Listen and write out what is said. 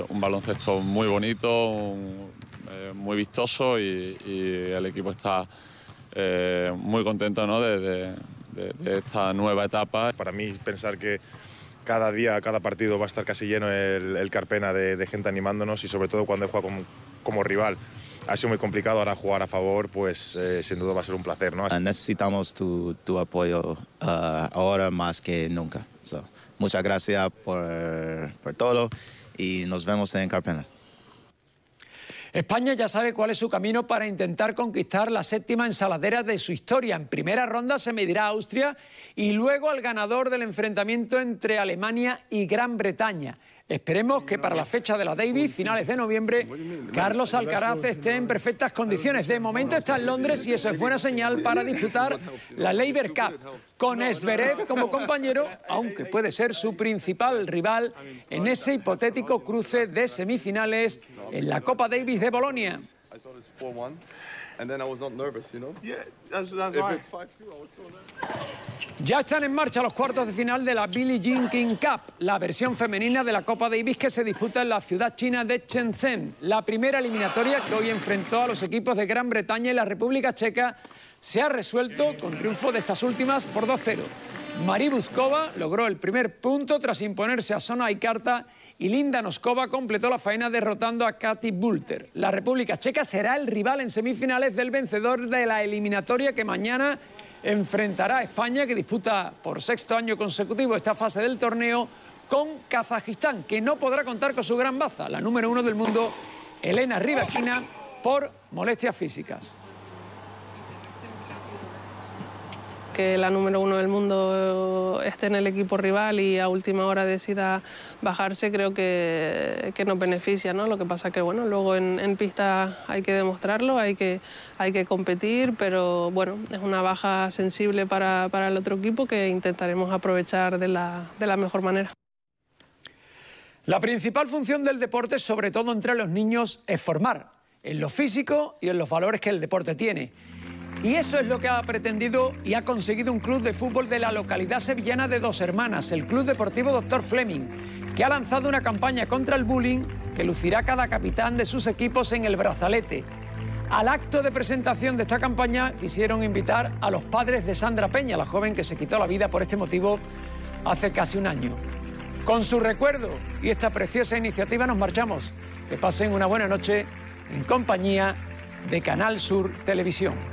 Un baloncesto muy bonito, muy vistoso y el equipo está muy contento, ¿no?, de esta nueva etapa. Para mí, pensar que cada día, cada partido va a estar casi lleno el Carpena de gente animándonos, y sobre todo cuando he jugado como rival ha sido muy complicado. Ahora jugar a favor, pues sin duda va a ser un placer, ¿no? Necesitamos tu apoyo ahora más que nunca. Muchas gracias por todo y nos vemos en Carpena. España ya sabe cuál es su camino para intentar conquistar la 7ª ensaladera de su historia. En primera ronda se medirá a Austria y luego al ganador del enfrentamiento entre Alemania y Gran Bretaña. Esperemos que para la fecha de la Davis, finales de noviembre, Carlos Alcaraz esté en perfectas condiciones. De momento está en Londres y eso es buena señal para disputar la Laver Cup, con Zverev como compañero, aunque puede ser su principal rival en ese hipotético cruce de semifinales en la Copa Davis de Bolonia. Ya están en marcha los cuartos de final de la Billie Jean King Cup, la versión femenina de la Copa Davis que se disputa en la ciudad china de Shenzhen. La primera eliminatoria, que hoy enfrentó a los equipos de Gran Bretaña y la República Checa, se ha resuelto con triunfo de estas últimas por 2-0. Marie Buzkova logró el primer punto tras imponerse a Sona Ikarta, y Linda Noskova completó la faena derrotando a Katy Bulter. La República Checa será el rival en semifinales del vencedor de la eliminatoria que mañana enfrentará a España, que disputa por 6º año consecutivo esta fase del torneo, con Kazajistán, que no podrá contar con su gran baza, la número 1 del mundo, Elena Rybakina, por molestias físicas. Que la número 1 del mundo esté en el equipo rival y a última hora decida bajarse, creo que nos beneficia, ¿no? Lo que pasa que, bueno, luego en pista hay que demostrarlo, hay que competir, pero bueno, es una baja sensible para el otro equipo que intentaremos aprovechar de la mejor manera. La principal función del deporte, sobre todo entre los niños, es formar en lo físico y en los valores que el deporte tiene. Y eso es lo que ha pretendido y ha conseguido un club de fútbol de la localidad sevillana de Dos Hermanas, el Club Deportivo Dr. Fleming, que ha lanzado una campaña contra el bullying que lucirá cada capitán de sus equipos en el brazalete. Al acto de presentación de esta campaña quisieron invitar a los padres de Sandra Peña, la joven que se quitó la vida por este motivo hace casi un año. Con su recuerdo y esta preciosa iniciativa nos marchamos. Que pasen una buena noche en compañía de Canal Sur Televisión.